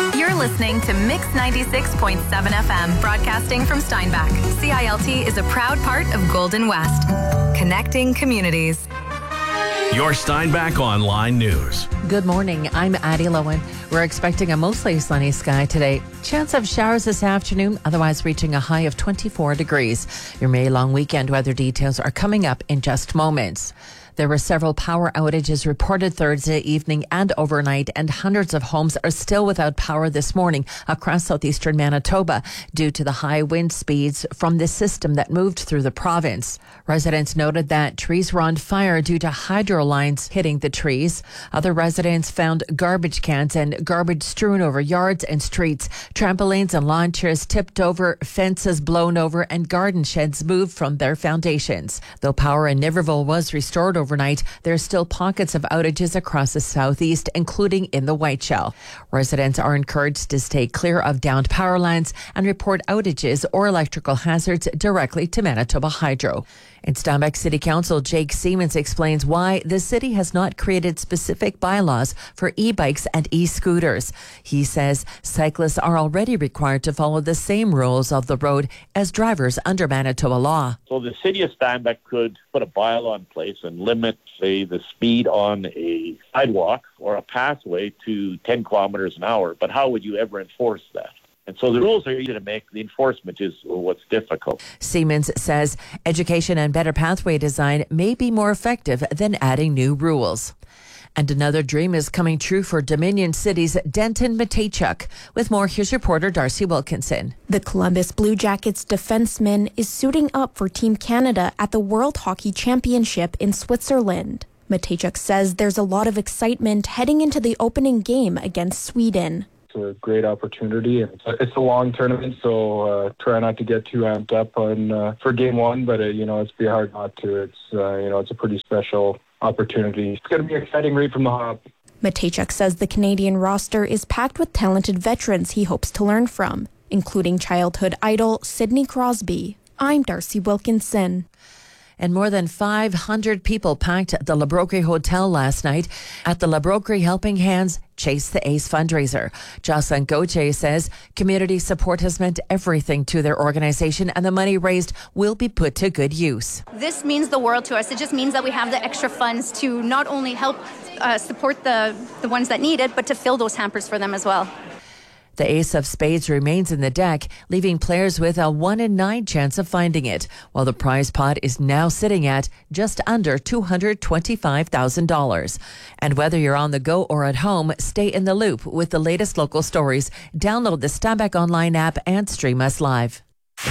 You're listening to Mix 96.7 FM, broadcasting from Steinbach. CILT is a proud part of Golden West, connecting communities. Your Steinbach Online News. Good morning. I'm Addie Lowen. We're expecting a mostly sunny sky today. Chance of showers this afternoon, otherwise reaching a high of 24 degrees. Your May long weekend weather details are coming up in just moments. There were several power outages reported Thursday evening and overnight, and hundreds of homes are still without power this morning across southeastern Manitoba due to the high wind speeds from the system that moved through the province. Residents noted that trees were on fire due to hydro lines hitting the trees. Other residents found garbage cans and garbage strewn over yards and streets. Trampolines and lawn chairs tipped over, fences blown over, and garden sheds moved from their foundations. Though power in Niverville was restored overnight, there are still pockets of outages across the southeast, including in the Whiteshell. Residents are encouraged to stay clear of downed power lines and report outages or electrical hazards directly to Manitoba Hydro. In Steinbach City Council, Jake Siemens explains why the city has not created specific bylaws for e-bikes and e-scooters. He says cyclists are already required to follow the same rules of the road as drivers under Manitoba law. So the city of Steinbach could put a bylaw in place and limit, say, the speed on a sidewalk or a pathway to 10 kilometers an hour. But how would you ever enforce that? And so the rules are easy to make. The enforcement is what's difficult. Siemens says education and better pathway design may be more effective than adding new rules. And another dream is coming true for Dominion City's Denton Mateychuk. With more, here's reporter Darcy Wilkinson. The Columbus Blue Jackets defenseman is suiting up for Team Canada at the World Hockey Championship in Switzerland. Mateychuk says there's a lot of excitement heading into the opening game against Sweden. It's a great opportunity, and it's a long tournament, so try not to get too amped up on for game one, but it's be hard not to. It's a pretty special opportunity. It's going to be exciting right from the hop. Mateychuk says the Canadian roster is packed with talented veterans he hopes to learn from, including childhood idol Sidney Crosby. I'm Darcy Wilkinson. And more than 500 people packed the La Broquerie Hotel last night at the La Broquerie Helping Hands Chase the Ace fundraiser. Jocelyn Gauthier says community support has meant everything to their organization, and the money raised will be put to good use. This means the world to us. It just means that we have the extra funds to not only help support the ones that need it, but to fill those hampers for them as well. The ace of spades remains in the deck, leaving players with a 1 in 9 chance of finding it, while the prize pot is now sitting at just under $225,000. And whether you're on the go or at home, stay in the loop with the latest local stories. Download the Steinbach Online app and stream us live.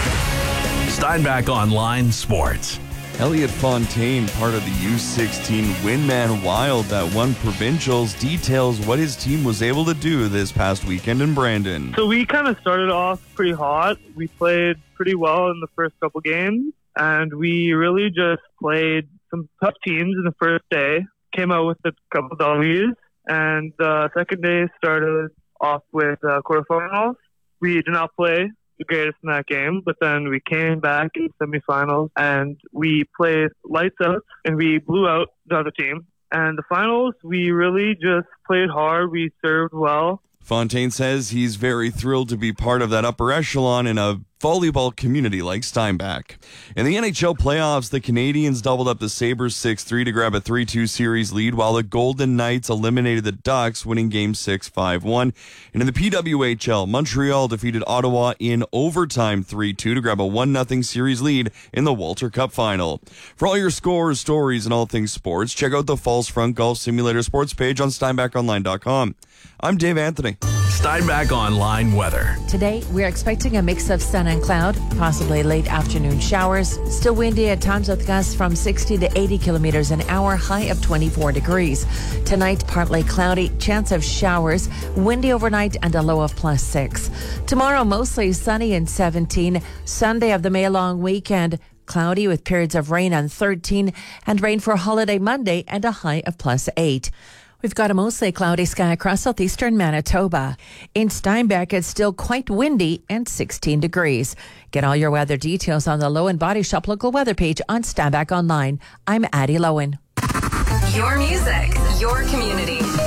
Steinbach Online Sports. Elliot Fontaine, part of the U16 Windman Wild that won provincials, details what his team was able to do this past weekend in Brandon. So we kind of started off pretty hot. We played pretty well in the first couple games, and we really just played some tough teams in the first day, came out with a couple W's, and the second day started off with quarterfinals. We did not play the greatest in that game, but then we came back in the semifinals and we played lights out and we blew out the other team. And the finals, we really just played hard. We served well. Fontaine says he's very thrilled to be part of that upper echelon in a volleyball community like Steinbach. In the NHL playoffs, the Canadiens doubled up the Sabres 6-3 to grab a 3-2 series lead, while the Golden Knights eliminated the Ducks, winning Game 6 5-1. And in the PWHL, Montreal defeated Ottawa in overtime 3-2 to grab a 1-0 series lead in the Walter Cup final. For all your scores, stories, and all things sports, check out the Falls Front Golf Simulator sports page on SteinbachOnline.com. I'm Dave Anthony. Steinbach Online weather. Today, we're expecting a mix of sun and cloud, possibly late afternoon showers. Still windy at times with gusts from 60 to 80 kilometers an hour, high of 24 degrees. Tonight, partly cloudy, chance of showers, windy overnight, and a low of +6. Tomorrow, mostly sunny and 17. Sunday of the May long weekend, cloudy with periods of rain on 13, and rain for holiday Monday and a high of +8. We've got a mostly cloudy sky across southeastern Manitoba. In Steinbach, it's still quite windy and 16 degrees. Get all your weather details on the Lowen Body Shop local weather page on Steinbach Online. I'm Addie Lowen. Your music, your community.